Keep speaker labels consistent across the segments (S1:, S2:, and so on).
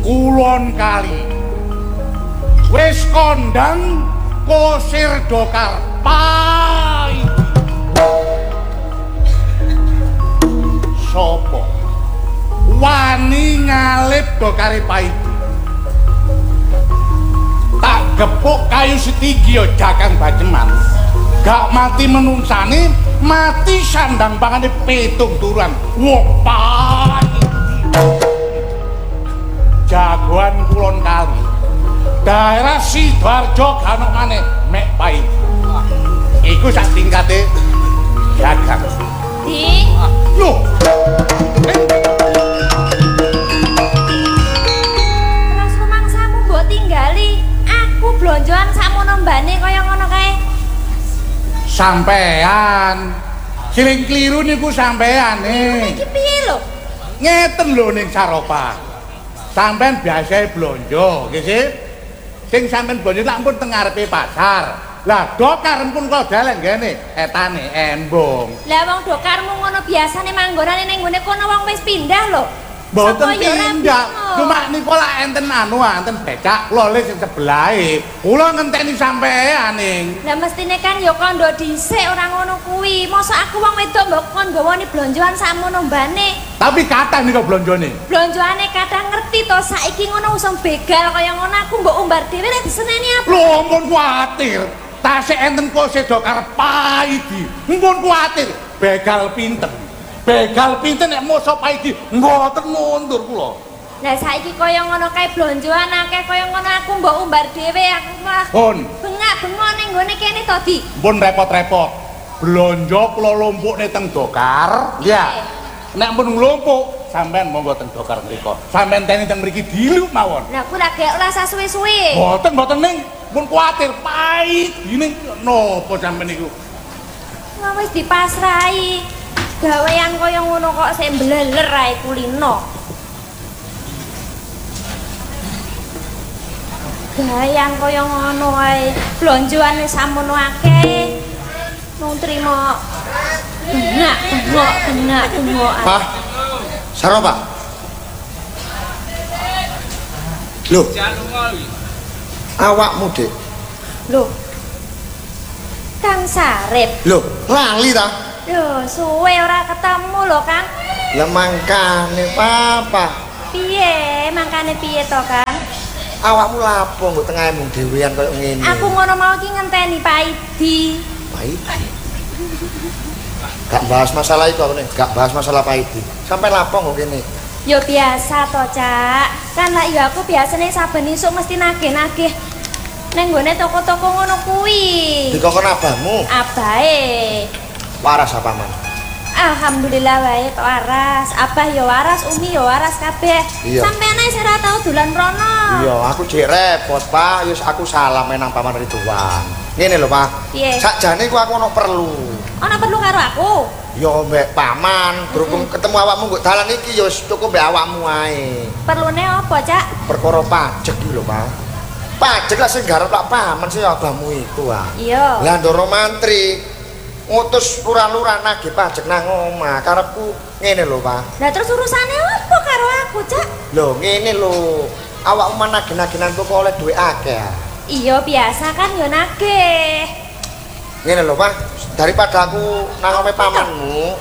S1: Kulon Kali wis kondang Kusir Dokar Pai. Sopo wani ngalip Dokare Pai? Tak gepuk kayu setigi ya Jakang Baceman. Gak mati menungsane, mati sandang pangane petung turuan. Wopai. Jagoan Kulon Kali. Daerah Sidoarjo gak ono maneh mek Pai. Iku sak tingkate Jakang.
S2: Ding.
S1: Loh.
S2: Terus rumangsamu mbok tinggali. Aku blonjoan sakmono mbane kaya ngono kae.
S1: Sampean sing kliru niku sampeyane.
S2: Iki piye lho?
S1: Ngeten lho ning Saropa. Sampean biasae blonjo, nggih sih? Sing sampean blonjo lak pun teng ngarepe pasar. Lah Dokar pun kok dalan ngene, etane embung.
S2: Lah wong Dokarmu ngono biasane manggonane ning nggone kono wong wis pindah lho.
S1: Mboten pindah. Cuma niku lak enten enten becak kula le sing sebelahe. Kula ngenteni sampean ning.
S2: Lah mestine kan ya kandha dhisik ora ngono kuwi. Mosok aku wong wedok mbok kon gawani blonjoan sakmono mbane.
S1: Tapi kathah niku blonjone.
S2: Blonjoane kadang ngerti to saiki ngono usum begal kaya ngono aku mbok umbar dhewe lek diseneni apa?
S1: Lho ampun kuwatir. Tasik enten Kusir Dokar Pai iki. Ampun kuwatir. Begal pinten. Begal pinten nek musuh Pai iki mboten mundur kula.
S2: Lah saiki kaya ngono kae blonjoan akeh kaya ngono aku mbok umbar dhewe aku mah.
S1: Pun.
S2: Bengak-bengok ning nggone kene to, Di.
S1: Pun repot-repot. Blonjo kula lumpukne teng Dokar. Ya. Nek pun nglumpuk sampean monggo teng Dokar mriku. Sampean teni teng mriki dilu mawon.
S2: Lah aku lagi ora usah suwe-suwe.
S1: Mboten ning pun kuwatir Pai ini nopo sampean niku.
S2: Wah wis dipasrahi. Gawean kaya ngono kok sik mbleler ae kulino. Gawean kaya ngono ae, blonjoane samono akeh. Mung trimo bengak.
S3: Pak. Saropa. Loh. Awakmu, Dik.
S2: Loh. Kang Sarip.
S3: Loh, lali ta?
S2: Loh, suwe ora ketemu lho, Kang.
S3: Lah mangkane papa.
S2: Piye? Mangkane piye to, Kang?
S3: Awakmu lapo nggo tengah mung dhewean koyo ngene.
S2: Aku ngono mau ki ngenteni Pak Idi.
S3: Pak Idi. Gak bahas masalah itu aku nih, gak bahas masalah Pak Idi. Sampai lapo nggo kene.
S2: Yo biasa to, Cak. Kan lak yo aku biasane saben isuk mesti nagih-nagih ning nggone toko-toko ngono kuwi.
S3: Dikokon abahmu.
S2: Abahe.
S3: Waras apa man?
S2: Alhamdulillah wae tok waras. Abah yo waras, Umi yo waras kabeh.
S3: Iya.
S2: Sampeyan ae ora tau dolan rono.
S3: Iya, aku jek repot, Pak. Yus aku salah menang Paman Ridwan. Ngene lho, Pak.
S2: Piye?
S3: Sakjane ku aku ono perlu.
S2: Ono perlu karo aku.
S3: Yo mbek Paman, berhubung ketemu awakmu nggo dalan iki yo cukup mbek awakmu ae.
S2: Perlune apa, Cak?
S3: Perkara pajak iki lho, Pak. Pajak lah sing garap Pak Paman sih abahmu itu, ah.
S2: Iya.
S3: Lah ndoro mantri ngutus lurah-lurah nagih pajak nang omah. Karepku ngene lho, Pak.
S2: Lah terus urusane apa karo aku, Cak?
S3: Lho, ngene lho. Awakmu nagih-nagihan kok oleh duit akeh.
S2: Iya, biasa kan yo nagih.
S3: Ngene lho, Pak. Daripada aku nang omahe pamanmu,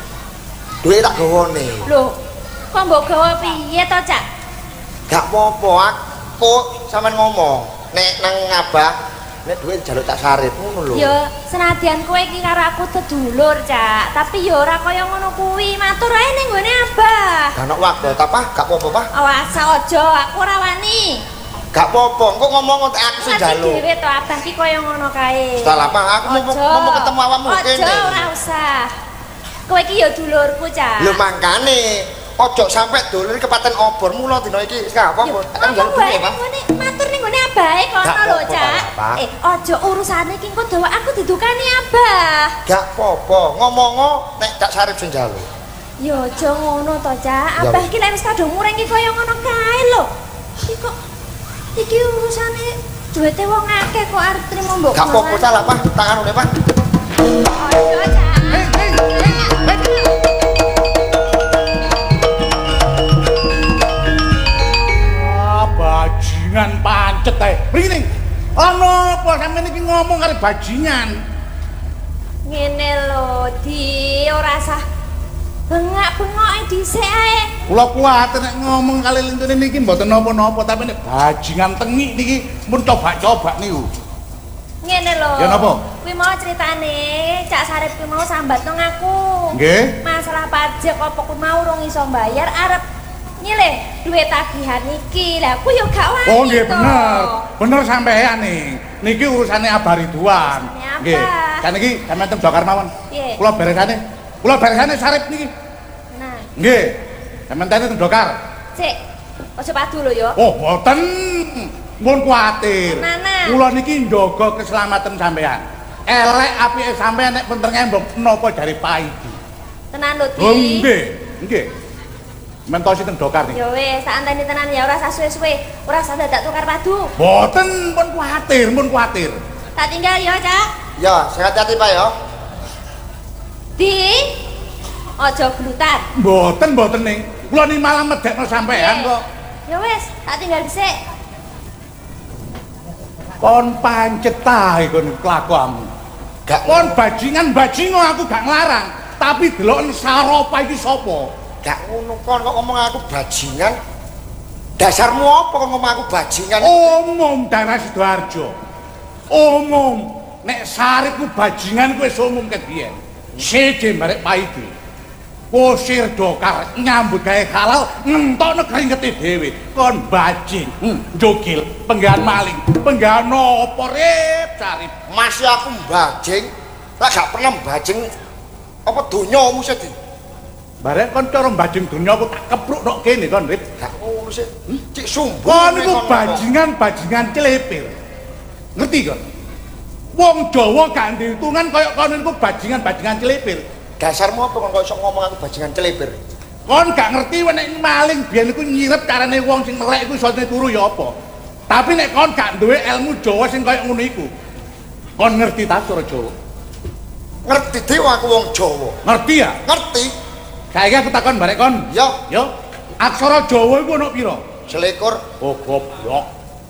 S3: duit tak gawone.
S2: Lho, kok mbok gawa piye to, Cak?
S3: Gak apa-apa, aku sampean ngomong. Nek nang abah, nek duit jaluk tak sarip ngono lho.
S2: Ya, senadyan kowe iki karo aku sedulur, Cak. Tapi ya ora kaya ngono kuwi. Matur ae ning gone Abah.
S3: Gak ono waktu ta, Pak? Gak apa-apa, Pak.
S2: Awas aja, aku ora wani.
S3: Gak apa-apa, engko ngomong entek aku sing jaluk.
S2: Dhewe to Abah ki kaya ngono kae.
S3: Setelah Pak, aku mau ketemu awakmu kene.
S2: Aja ora usah. Kowe iki ya dulurku, Cak.
S3: Lho mangkane ojo sampe dolen kepaten obor mula dina iki. Gak apa-apa.
S2: Kan njaluk duwe, Pak. Matur ning gone Abah kono lho, Cak. Aja urusane iki engko dawa aku didukani Abah.
S3: Gak apa-apa, ngomong nek gak sarip sing jaluk.
S2: Ya aja ngono to, Cak. Abah iki lek wis kadung muring iki kaya ngono kae lho. Iki kok iki urusane duwite wong akeh kok arep trimo mbok.
S3: Gak apa-apa salah, Pak. Tak anune, Pak.
S2: Aja, Cak.
S1: Mriki. Ana apa sampeyan iki ngomong karo bajingan?
S2: Ngene lho, Di, ora sah bengak-bengoke dhisik ae.
S1: Kula kuwatir nek ngomong kali lintune niki mboten napa-napa, tapi nek bajingan tengik niki mun coba-coba niku.
S2: Ngene lho.
S1: Ya napa?
S2: Kuwi mau critane Cak Sarip kuwi mau sambatno ngaku.
S1: Nggih.
S2: Masalah pajak apa kuwi mau urung iso mbayar arep nyilih duit tagihan iki. Lah aku yo gak wani.
S1: Oh nggih bener. Bener sampean nih. Niki urusane Abah Ridwan. Nggih. Kan iki sampeyan teng Dokar mawon. Kula beresane. Kula beresane Sarip niki.
S2: Nah.
S1: Nggih. Sampeyan teng Dokar.
S2: Sik. Aja padu lho ya.
S1: Oh, mboten. Mun kuwatir. Kula niki njaga keselamatan sampean. Elek apike sampean nek pentenge mbok napa jare paidi.
S2: Tenan lho, Di.
S1: Oh nggih. Nggih. Mentosi teng Dokar niki.
S2: Ya wis, tak anteni tenan ya ora usah suwe-suwe. Ora usah dadak tukar padu.
S1: Mboten, mun kuwatir.
S2: Tak tinggal ya, Cak.
S3: Ya, hati-hati Pak ya.
S2: Di. Aja glutar.
S1: Mboten ning. Kula niki malah medekno sampean kok.
S2: Ya wis, tak tinggal dhisik.
S1: Kon pancet tae kon kelakuanmu.
S3: Gak
S1: Kon bajingan-bajingo aku gak nglarang, tapi deloken Saropa iki sapa?
S3: gak ngono kon kok ngomong aku bajingan. Dasarmu apa kok ngomong aku bajingan?
S1: Umum daerah Sidoarjo. Umum nek Sarip ku bajingan ku wis umum ket biyen. Siji barek paidi. Kusir Dokar nyambut gawe halal ngentokno kringete dhewe. Kon bajing, njogil, penggawean maling, penggawean apa rip Sarip?
S3: Masih aku bajing. Lah gak pernah bajing apa donyamu sih.
S1: Barek kon cara bajing dunya aku tak kepruk tok kene kon rip.
S3: Gak ngono sih. Cik sumbung.
S1: Kon iku bajingan celepir. Ngerti kon? Wong Jawa gak diitungan kaya kon iku bajingan celepir.
S3: Dasarmu apa kok iso ngomong aku bajingan celipir?
S1: Kon gak ngerti nek maling biyen iku nyirep carane wong sing melek iku iso turu ya apa. Tapi nek kon gak duwe ilmu Jawa sing kaya ngono iku. Kon ngerti ta cara Jawa?
S3: Ngerti dhewe aku wong Jawa.
S1: Ngerti ya?
S3: Ngerti.
S1: Saiki aku takon barek kon.
S3: Ya,
S1: Yo. Aksara Jawa iku ana pira?
S3: selikur.
S1: Oh goblok.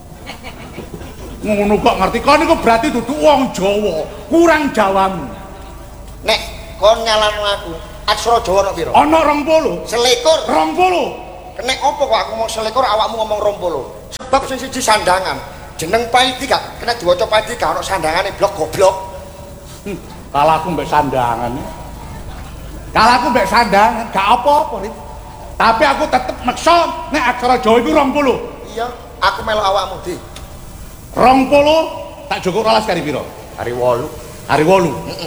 S1: Ngono kok ngerti kon iku berarti dudu wong Jawa, kurang Jawamu.
S3: Nek kon nyalano aku, aksara Jawa ana pira?
S1: Ana 20.
S3: Selikur.
S1: 20.
S3: Nek apa kok aku ngomong selikur awakmu ngomong 20? Sebab sing siji sandangan. Jeneng paidi gak kena diwaca paidi gak ono sandangane blok goblok.
S1: Kalahku mbek sandangan. Kalahku mbek sandangan gak apa-apa, Rit. Tapi aku tetep meksa nek aksara Jawa iku 20.
S3: Iya, aku melok awakmu, Di.
S1: 20 tak cukup rolas kari pira?
S3: Hari 8.
S1: Hari 8.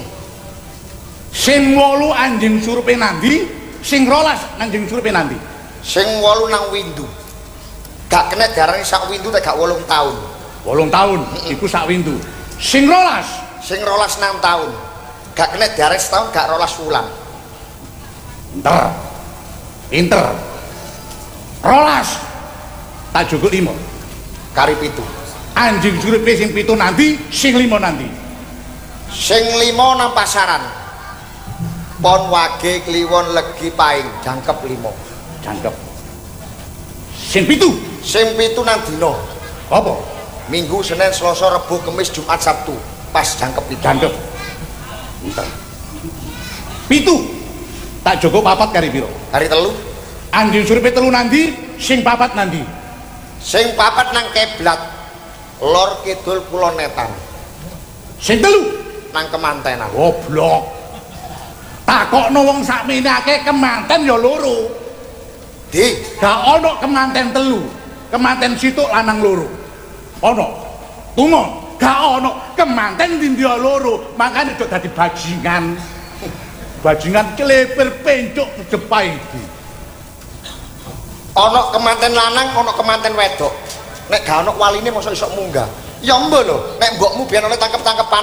S1: Sing 8 anjing surupe nandi, sing rolas anjing surupe nandi.
S3: Sing 8 nang windu. Gak kena diarani sak windu tak gak 8 tahun.
S1: 8 tahun iku sak windu. Sing rolas,
S3: Sing 12 6 tahun. Gak kena diarani setahun gak 12 wulan.
S1: pinter. Rolas tak cukup 5.
S3: Kari 7.
S1: Anjing surupe sing 7 nanti, sing 5 nanti.
S3: Sing 5 nang pasaran. Pon wage kliwon legi paing jangkep 5.
S1: Jangkep. Sing 7.
S3: Sing 7 nang dina.
S1: Apa?
S3: Minggu, Senin, Selasa, Rebo, Kamis, Jumat, Sabtu. Pas jangkep 7.
S1: Jangkep. Pinter. 7. Tak cukup 4 kari pira?
S3: Hari 3.
S1: Anjing surupe 3 nanti, sing 4 nanti.
S3: Sing 4 nang kiblat. Lor kidul kulon netan.
S1: Sing 3
S3: Nang kemantenan.
S1: goblok. Takokno wong sakmene akeh kemanten ya loro.
S3: Di,
S1: Gak ono kemanten 3. Kemanten situk lanang loro. Ono. Tunggu, gak ono kemanten dindia loro. Makane kok dadi bajingan. Bajingan celepir pencuk jepai iki.
S3: ono kemanten lanang, ono kemanten wedok. Nek gak ono waline mosok iso munggah. Ya mbok lho, nek mbokmu biyen oleh tangkep-tangkepan.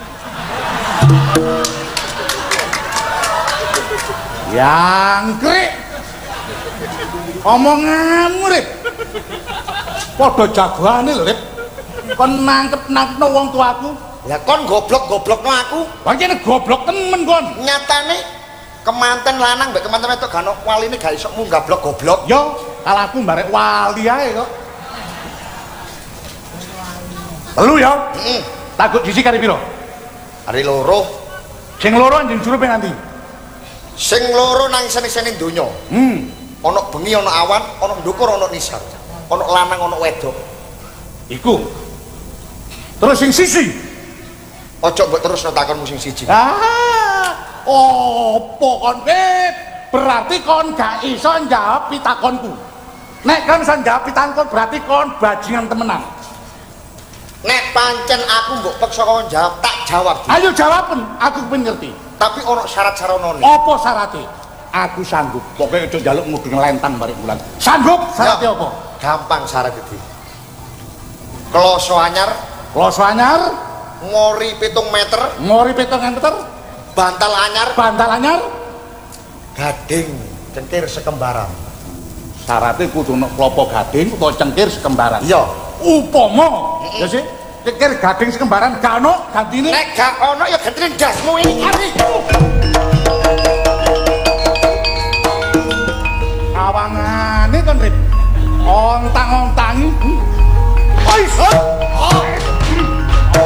S1: Yangkrik. Omonganmu, Rip. Padha jagoane lho, Rip. Kon nangkep-nangkepno wong tuaku.
S3: Lah kon goblok-goblokno aku.
S1: Pancene goblok temen kon.
S3: Nyatane kemanten lanang mbek kemanten wedok gak ono waline gak iso munggah blok goblok.
S1: Yo, kalahku barek wali ae kok. Telu ya? Takut siji kari piro?
S3: Kari loro.
S1: Sing loro anjing surupe nganti.
S3: Sing loro nang sene-sene donya. Ana bengi ana awan, ana ndukur ana nisar. Ana lanang ana wedok.
S1: Iku. Terus sing sisi.
S3: Aja mbok terusno takonmu sing siji.
S1: Opo kon Pip? Berarti kon gak iso njawab pitakonku. Nek kon iso njawab pitakonku berarti kon bajingan temenan.
S3: Nek pancen aku mbok peksa kon jawab, tak jawab.
S1: Ayo jawaben, aku pengen ngerti.
S3: Tapi ana syarat-syaratane.
S1: Apa syaratnya? Aku sanggup. Pokoknya ojo njaluk mudeng lentang bareng bulan. Sanggup syaratnya apa?
S3: Gampang syarat iki. Kloso anyar,
S1: Kloso anyar,
S3: ngori 7 meter,
S1: ngori 7 meter,
S3: bantal anyar, gading cengkir sekembaran.
S1: Syaratnya kudu ono klopo gading utawa cengkir sekembaran.
S3: Iya.
S1: Upomo, ya sih? Cengkir gading sekembaran gak ono gantine.
S3: Nek gak ono ya gantine dasmu ini.
S1: Awangane kon Rip. Ontang-ontangi. Oi,